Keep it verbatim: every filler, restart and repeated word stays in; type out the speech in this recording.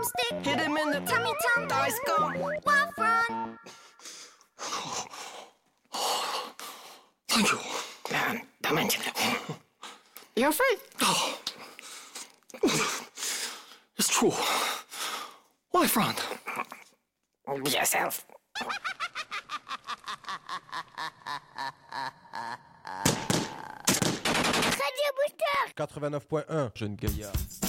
Stick. Hit him in the tummy tum. dice gum. Wolf run. Thank you. Man, dimension. You're afraid? Oh. It's true. Why frown? Be yourself. Radio Booster. quatre-vingt-neuf point un, Jeune Gaillard.